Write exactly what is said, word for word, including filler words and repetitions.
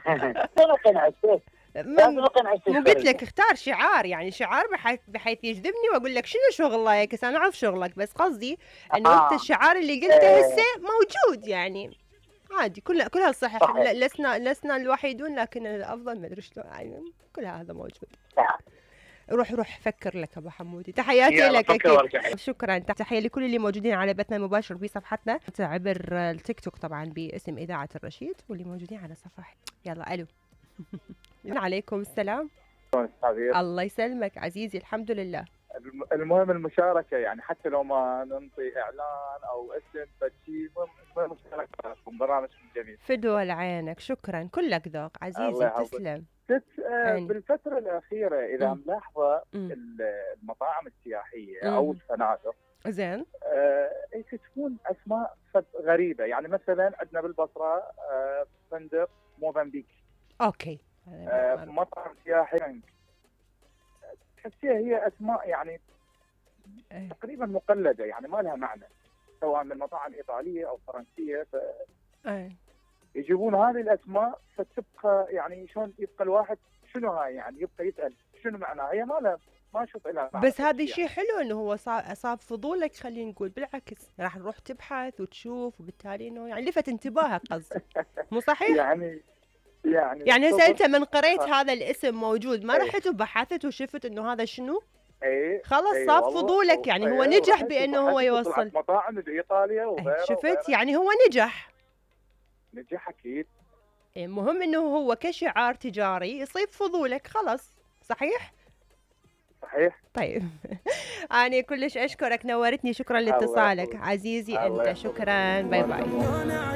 أنا قنعت من لازم أقنع مو قلت الشركة. لك اختار شعار، يعني شعار بحيث بحيث يجذبني واقول لك شنو شغلك، هسه انا اعرف شغلك، بس قصدي انه انت آه الشعار اللي قلته هسه آه، موجود يعني. عادي، كلها كلها صحيح، صحيح. ل- لسنا لسنا الوحيدون، لكن الافضل ما ادري شلون يعني، كل هذا موجود. نعم. روح روح فكر لك ابو حمودي، تحياتي يلا لك فكر اكيد. وارجع. شكرا، تحيه لكل اللي موجودين على بثنا المباشر بصفحتنا عبر التيك توك طبعا باسم اذاعه الرشيد، واللي موجودين على صفحه. يلا الو. عليكم السلام. حبيب. الله يسلمك عزيزي، الحمد لله. الم- المهم المشاركة، يعني حتى لو ما ننطي إعلان أو اسم فشي، المهم المشاركة في برنامجكم جميل. فدوى لعينك، شكرا، كلك ذوق الله عزيزي، يحفظك. تسلم. بس آه، يعني بالفترة الأخيرة إذا مم. ملاحظة مم. ال- المطاعم السياحية أو مم. الفنادق زين. آه، يكتبون أسماء فد- غريبة. يعني مثلا عندنا بالبصرة آه، فندق موزمبيق، اوكي. آه، مطعم سياحي فرنك. تحسيها هي أسماء يعني إيه. تقريبا مقلدة، يعني ما لها معنى، سواء من مطاعم إيطالية أو فرنسية. إيه. فيجيبون هذه الأسماء فتبقى يعني شلون يبقى الواحد شنو هاي، يعني يبقى يسأل شنو معناها، هي ما لها، ما أشوف لها معنى. بس هذا يعني. شيء حلو انه هو صار اصاب فضولك، خلينا نقول بالعكس راح نروح تبحث وتشوف، وبالتالي انه يعني لفت انتباهك قصدي، مو صحيح؟ يعني يعني يعني هسه انت من قريت آه. هذا الاسم موجود، ما إيه. رحت وبحثت وشفت انه هذا شنو؟ اي خلاص اي صاب والله. فضولك، يعني هو إيه، نجح ورحت بانه هو وبحثت يوصل. وطلعت مطاعم بإيطاليا إيه، وغيره شفت وغيره. يعني هو نجح. نجح أكيد. المهم انه هو كشعار تجاري يصيب فضولك، خلاص. صحيح؟ صحيح. طيب. أنا كلش أشكرك، نورتني، شكرا الله لاتصالك يحفظك. عزيزي الله أنت، يحفظك. شكرا، باي باي.